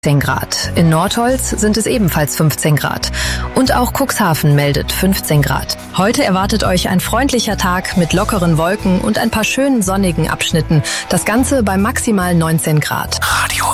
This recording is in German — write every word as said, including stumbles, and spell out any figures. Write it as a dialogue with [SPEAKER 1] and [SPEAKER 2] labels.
[SPEAKER 1] fünfzehn Grad. In Nordholz sind es ebenfalls fünfzehn Grad. Und auch Cuxhaven meldet fünfzehn Grad. Heute erwartet euch ein freundlicher Tag mit lockeren Wolken und ein paar schönen sonnigen Abschnitten. Das Ganze bei maximal neunzehn Grad.
[SPEAKER 2] Radio